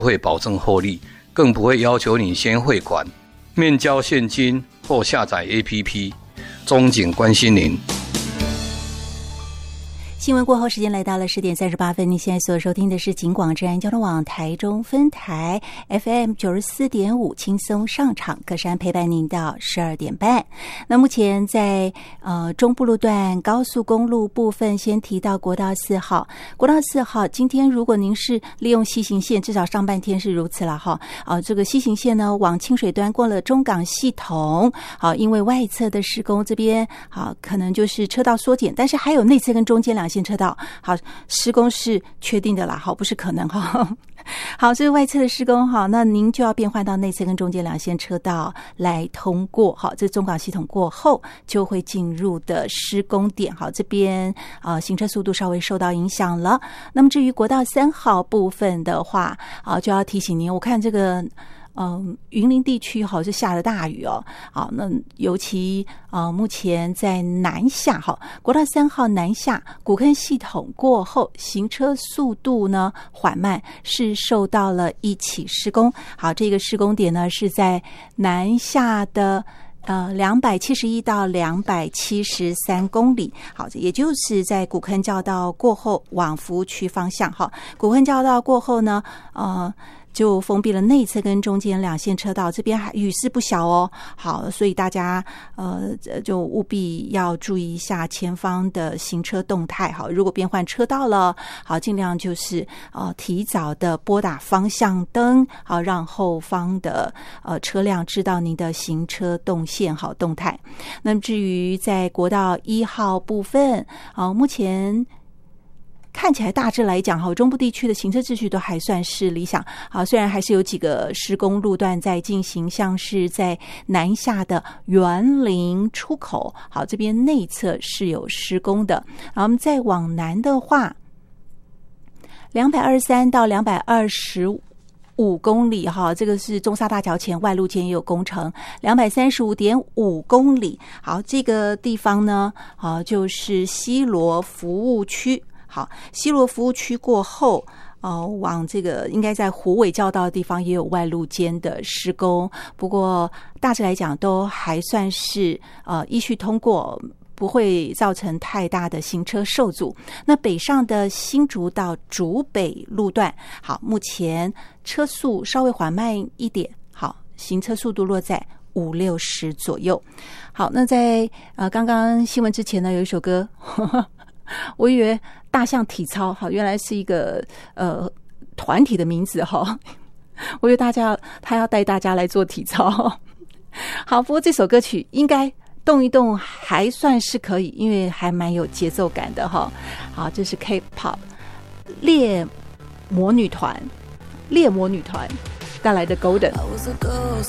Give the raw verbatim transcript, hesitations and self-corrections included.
不会保证获利，更不会要求你先汇款，面交现金或下载 A P P。中景关心您。 新闻过后，时间来到了十点三十八分。您现在所收听的是警广治安交通网台中分台 F M 九十四点五，轻松上场，歌山陪伴您到十二点半。那目前在呃中部路段高速公路部分，先提到国道四号。国道四号，今天如果您是利用西行线，至少上半天是如此了哈。啊、呃，这个西行线呢，往清水端过了中港系统，好、呃，因为外侧的施工这边好、呃，可能就是车道缩减，但是还有内侧跟中间两线车道，好，施工是确定的啦，好，不是可能哈。好，这是外侧的施工，好，那您就要变换到内侧跟中间两线车道来通过，好，这中港系统过后就会进入的施工点，好，这边呃行车速度稍微受到影响了。那么至于国道三号部分的话，啊，就要提醒您，我看这个。嗯，云林地区好是下了大雨哦。好，那尤其呃，目前在南下哈，国道三号南下古坑系统过后，行车速度呢缓慢，是受到了一起施工。好，这个施工点呢是在南下的。呃，两百七十一到两百七十三公里，好，也就是在古坑交道过后往服务区方向哈。古坑交道过后呢，呃。就封闭了内侧跟中间两线车道，这边还雨势不小哦。好，所以大家呃就务必要注意一下前方的行车动态。好，如果变换车道了，好，尽量就是呃提早的拨打方向灯，好，让后方的呃车辆知道您的行车动线好动态。那么至于在国道一号部分，好，目前。看起来大致来讲哈，中部地区的行车秩序都还算是理想。好，虽然还是有几个施工路段在进行，像是在南下的园林出口，好，这边内侧是有施工的。然后我们再往南的话，两百二十三到两百二十五公里哈，这个是中沙大桥前外路间也有工程，两百三十五点五公里。好，这个地方呢，啊，就是西螺服务区。好，西螺服务区过后，呃，往这个应该在虎尾交道的地方也有外路间的施工，不过大致来讲都还算是呃依序通过，不会造成太大的行车受阻。那北上的新竹到竹北路段，好，目前车速稍微缓慢一点，好，行车速度落在五六十左右。好，那在呃刚刚新闻之前呢，有一首歌。呵呵我以为大象体操好，原来是一个呃团体的名字哈。我以为大家他要带大家来做体操。好，不过这首歌曲应该动一动还算是可以，因为还蛮有节奏感的哈。好，这是 K-pop 猎魔女团，猎魔女团带来的 Golden。I was a ghost